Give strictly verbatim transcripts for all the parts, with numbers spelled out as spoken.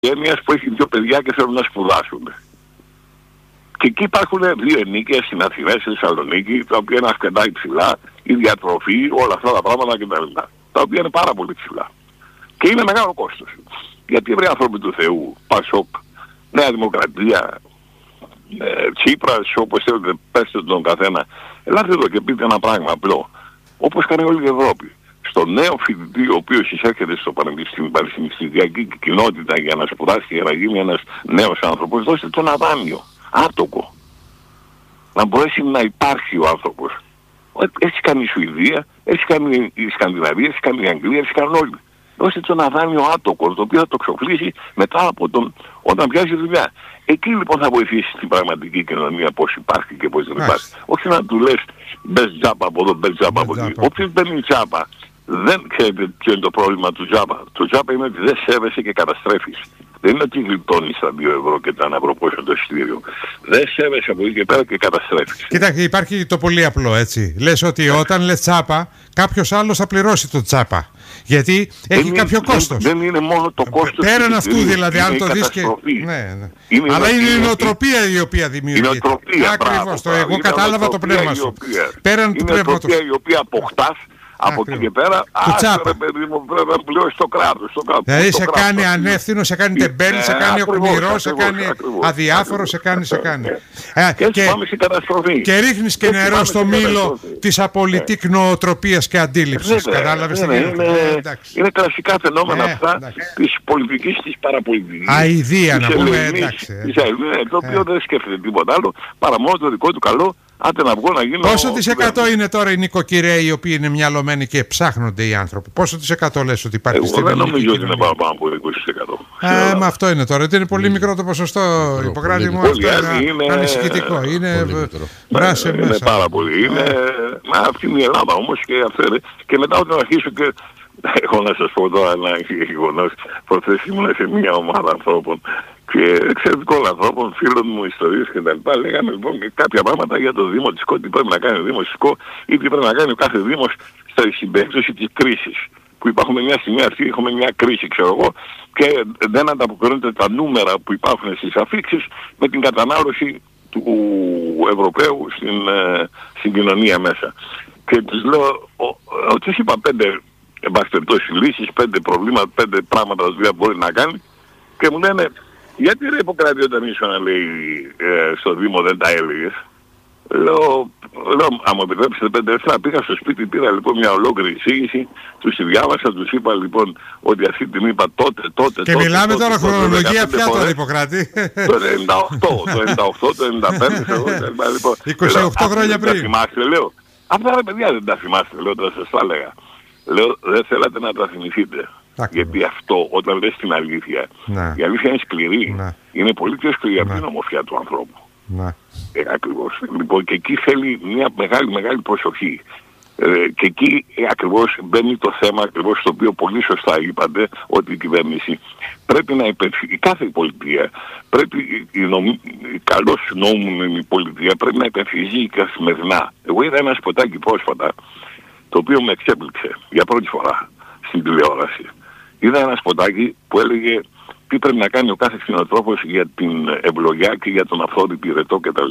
οικογένειας που έχει δύο παιδιά και θέλουν να σπουδάσουν. Και εκεί υπάρχουν δύο ενίκια στην Αθηνά, στη Θεσσαλονίκη, τα οποία είναι αρκετά υψηλά, η διατροφή, όλα αυτά τα πράγματα κτλ. Τα οποία είναι πάρα πολύ ψηλά. Και είναι μεγάλο κόστος. Γιατί βρει άνθρωποι του Θεού, Πασόκ, Νέα Δημοκρατία, ε, Τσίπρας, όπως θέλετε, πέστε τον καθένα. Ελάτε εδώ και πείτε ένα πράγμα απλό. Όπως κάνει όλη η Ευρώπη. Στο νέο φοιτητή, ο οποίος εισέρχεται στο πανεπιστημιακή κοινότητα για να σπουδάσει και για να γίνει ένας νέος άνθρωπος, δώστε τον ένα δάνειο. Άτοκο. Να μπορέσει να υπάρχει ο άνθρωπος. Έτσι κάνει η Σουηδία, έτσι κάνει η Σκανδιναβία, έτσι κάνει η Αγγλία, έτσι κάνουν όλοι. Δώστε τον ένα δάνειο άτοκο, το οποίο θα το ξοφλήσει μετά από τον, όταν πιάσει δουλειά. Εκεί λοιπόν θα βοηθήσει την πραγματική κοινωνία πώς υπάρχει και πώς δεν υπάρχει. Όχι να του λες μπες τζάπα από εδώ, μπες τζάπα από εκεί. Όποιος μπαίνει τζάπα, δεν ξέρετε ποιο είναι το πρόβλημα του τζάπα. Το τζάπα είναι ότι δεν σέβεσαι και καταστρέφεις. Δεν είναι ότι γλιτώνεις τα δύο ευρώ και τα ένα ευρώ πόσο το εισιτήριο. Δεν σέβεσαι από εκεί και πέρα και καταστρέφεις. Κοιτάξτε, υπάρχει το πολύ απλό έτσι. Λες ότι όταν λες τσάπα, κάποιος άλλος θα πληρώσει το τσάπα. Γιατί έχει είναι, κάποιο δεν, κόστος. Δεν είναι μόνο το κόστος. Πέραν αυτού δηλαδή, αν το δεις και... Ναι, ναι. Είναι αλλά είναι η νοοτροπία η οποία δημιουργείται. Ακριβώς, το εγώ κατάλαβα το πνεύμα σου. Πέραν του πνεύματος. Είναι η νοοτροπία η οποία αποκτάς. Από εκεί και πέρα, άσχερε παιδί μου, πρέπει να πληρώσει το κράτος. Δηλαδή σε κάνει ανεύθυνο, σε κάνει τεμπέλη, σε κάνει οκνηρό, σε κάνει αδιάφορο, σε κάνει, σε κάνει. Και πάμε στην καταστροφή. Και ρίχνεις και νερό στο μήλο της απολυτικ νοοτροπίας και αντίληψης. Κατάλαβες τι γίνεται. Είναι κλασικά φαινόμενα αυτά της πολιτικής, της παραπολιτικής. Αηδία να πούμε, εντάξει. Το οποίο δεν σκέφτεται τίποτα άλλο παρά μόνο το δικό του καλό. Άντε να βγω να γίνω... Πόσο της εκατό είναι τώρα οι νοικοκυρέοι οι οποίοι είναι μυαλωμένοι και ψάχνονται οι άνθρωποι? Πόσο της εκατό λες ότι υπάρχει στην Ελλάδα? Εγώ δεν νομίζω ότι είναι παραπάνω από είκοσι τοις εκατό. Ε, μα αυτό είναι τώρα. Είναι πολύ μικρό το ποσοστό, Ιπποκράτη μου. Αυτό είναι ανησυχητικό. Είναι μπράσε μέσα. Είναι πάρα πολύ. Μα αυτή είναι η Ελλάδα όμως και μετά όταν αρχίσω και... Έχω να σας πω τώρα ένα γεγονός. Προχθές ήμουν σε μια ομάδα ανθρώπων και εξαιρετικών ανθρώπων, φίλων μου, ιστορίες και τα λοιπά. Λέγανε λοιπόν και κάποια πράγματα για το δημοτικό, τι πρέπει να κάνει ο δημοτικό ή τι πρέπει να κάνει ο κάθε δήμος στην περίπτωση της κρίσης. Που υπάρχουν μια στιγμή αυτή, έχουμε μια κρίση, ξέρω εγώ, και δεν ανταποκρίνονται τα νούμερα που υπάρχουν στις αφήξεις με την κατανάλωση του Ευρωπαίου στην, ε, στην κοινωνία μέσα. Και τους λέω, τους είπα πέντε εν πάση περιπτώσει λύσεις, πέντε προβλήματα, πέντε πράγματα τα οποία μπορεί να κάνει και μου λένε γιατί ρε Ιπποκράτη όταν ήσουν λέει ε, στο Δήμο δεν τα έλεγες? Λέω, λέω αν μου επιτρέψετε πέντε λεπτά, πήγα στο σπίτι, πήρα λοιπόν μια ολόκληρη εισήγηση, τους τη διάβασα, τους είπα λοιπόν ότι αυτή την είπα τότε, τότε, και τότε. Και μιλάμε τότε, τώρα τότε, χρονολογία πια τώρα Ιπποκράτη. Το ενενήντα οκτώ, το ενενήντα οκτώ, το ενενήντα πέντε, λοιπόν, είκοσι οκτώ χρόνια πριν. Δεν τα θυμάστε, λέω. Αυτά ρε παιδιά δεν τα θυμάστε, λέω, όταν σας τα έλεγα. Λέω, δεν θέλατε να τα θυμηθείτε. Ακριβώς. Γιατί αυτό, όταν λες την αλήθεια, να. Η αλήθεια είναι σκληρή. Να. Είναι πολύ πιο σκληρή από την ομορφιά του ανθρώπου. Ε, ακριβώς. Λοιπόν, και εκεί θέλει μια μεγάλη, μεγάλη προσοχή. Ε, και εκεί ε, ακριβώς μπαίνει το θέμα, ακριβώς το οποίο πολύ σωστά είπατε, ότι η κυβέρνηση πρέπει να υπερφύγει, κάθε πολιτεία, πρέπει η, νομ, η καλώς νόμιμη πολιτεία πρέπει να υπερφυγεί καθημερινά. Εγώ είδα ένα σποτάκι πρόσφατα, το οποίο με εξέπληξε για πρώτη φορά στην τηλεόραση. Είδα ένα σποτάκι που έλεγε τι πρέπει να κάνει ο κάθε κτηνοτρόφος για την ευλογιά και για τον αυθόρμητο πυρετό κτλ.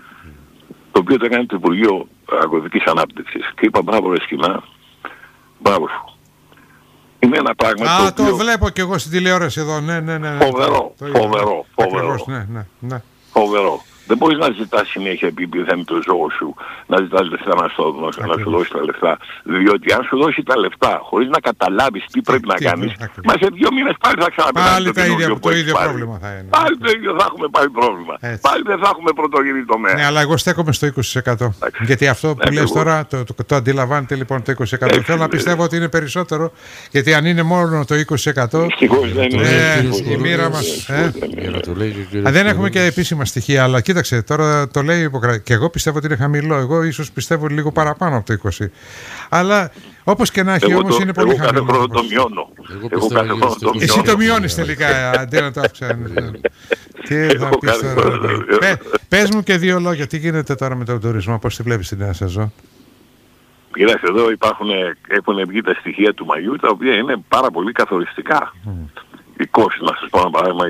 Το οποίο το έκανε το Υπουργείο Αγροτικής Ανάπτυξης. Και είπα μπράβο ρε Σκηνά, μπράβο σου. Είναι ένα πράγμα. Α, το, οποίο... το βλέπω και εγώ στην τηλεόραση εδώ, ναι, ναι, ναι. Φοβερό, το, φοβερό, φοβερό. Ακριβώς, ναι, ναι, ναι. Φοβερό. Δεν μπορείς να ζητάς συνέχεια επειδή θα είναι το ζώο σου, να ζητάς λεφτά να σου, να σου δώσει τα λεφτά. Διότι αν σου δώσει τα λεφτά χωρίς να καταλάβεις τι πρέπει τι, να κάνεις, μα σε δύο μήνες πάλι θα ξαναπετάσεις πάλι το, ίδιο, το ίδιο πρόβλημα θα είναι. Πάλι το ίδιο θα έχουμε πάλι πρόβλημα. Έτσι. Πάλι δεν θα έχουμε πρωτογενή τομέα. Ναι, αλλά εγώ στέκομαι στο είκοσι τοις εκατό. Εντάξει. Γιατί αυτό που ναι, λες τώρα, το, το, το αντιλαμβάνετε λοιπόν το είκοσι τοις εκατό. Θέλω να πιστεύω ότι είναι περισσότερο, γιατί αν είναι μόνο το είκοσι τοις εκατό, η μοίρα μας. Δεν έχουμε και επίσημα στοιχεία, αλλά κοίταξε τώρα. Το λέει Ιπποκράτη. Και εγώ πιστεύω ότι είναι χαμηλό. Εγώ ίσως πιστεύω λίγο παραπάνω από το είκοσι. Αλλά όπως και να έχει όμως είναι πολύ χαμηλό. Εγώ κάθε χρόνο το μειώνω. Εγώ κάθε χρόνο το μειώνω. Εσύ το μειώνεις τελικά αντί να το αυξάνεις. Τι θα πεις τώρα? Πες μου και δύο λόγια. Τι γίνεται τώρα με τον τουρισμό? Πώς τη βλέπεις τη νέα σεζόν? Κοιτάξτε, εδώ υπάρχουν, έχουν βγει τα στοιχεία του Μαγιού τα οποία είναι πάρα πολύ καθοριστικά. είκοσι να σας πω ένα παράδειγμα,